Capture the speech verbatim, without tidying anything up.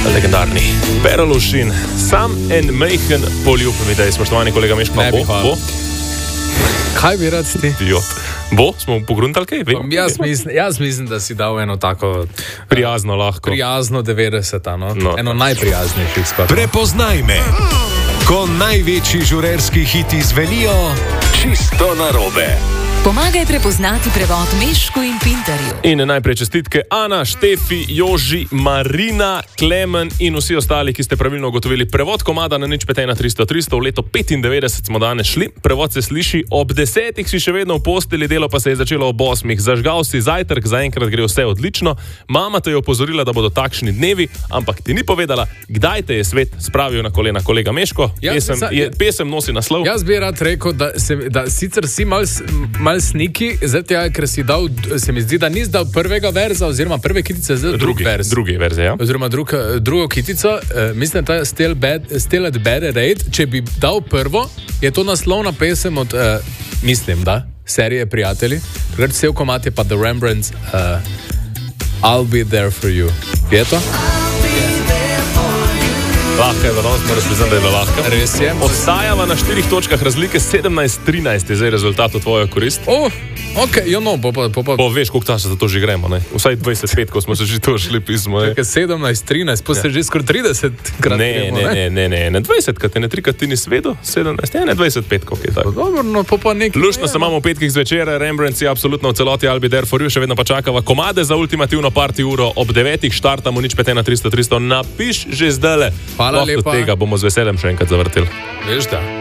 Legendarni Pereluš in Sam en majhen poljub, vidaj, spoštovani kolega Meško, Ne bi bo, hvala. bo, Kaj bi rad ti? idiot. Bo, smo pogruntali kaj? Vem, Jaz mislim, jaz mislim, da si dal eno tako prijazno lahko. prijazno devetdeseta, no? No. Eno najprijaznejših skladb. Prepoznaj me, ko največji žurerski hiti zvenijo čisto narobe. Pomagaj prepoznati prevod Mešku in Pintarju. In najprej čestitke Ana, Štefi, Joži, Marina, Klemen in vsi ostali, ki ste pravilno ugotovili prevod komada na nič pet ena tristo tristo. V leto petindevetdeset smo danes šli. Prevod se sliši: ob desetih si še vedno v posteli, delo pa se je začelo ob osmih. Zažgal si zajtrk, zaenkrat gre vse odlično. Mama te je opozorila, da bodo takšni dnevi, ampak ti ni povedala, kdaj te je svet spravil na kolena. Kolega Meško, Ja, pesem, sa- je, pesem nosi naslov. Jaz bi rad rekel, da, se, da sicer si mal, mal sniki, zdaj, ker si dal, se mi zdi, da nisi dal prvega verza, oziroma prve kitice, zdaj drugi verz. drugi verzija. Ja? Oziroma drug, drugo kitico, uh, mislim, da je Still, bad, still at Bad Rate. Če bi dal prvo, je to naslovna pesem od, uh, mislim, da, serije Prijatelji. Takrat cel komad je pa The Rembrandts, uh, I'll Be There For You. Je to? Lahko je, da danes moraš priznati, da je bila lahka. Res je. Ostajava na štirih točkah razlike, sedemnajst trinajst je zdaj rezultat v tvojo korist. Oh, ok, jo no, po pa... Po pa Po, veš, koliko časa za to že gremo, ne? Vsaj dvajset let, ko smo se že to šli pismo, ne? sedemnajst trinajst, pa se že skoraj trideset krat Ne, gremo, ne, ne, ne, ne, ne, dvajset krat, ne trikrat ti ni svedo, sedemnajst, ne, ne, dvajset pet, koliko je tako. Dobro, no, pa pa nekaj... Luštno se imamo v petkih zvečer, Rembrandts je absolutno v celoti, I'll Be There For You, še vedno pa čakava komade za ultimativno party uro. Ob devetih štartamo nič pet ena tristo tristo. Napiš že zdajle. Hvala Lahko lepa. Tega bomo z veseljem še enkrat zavrteli. Veš da.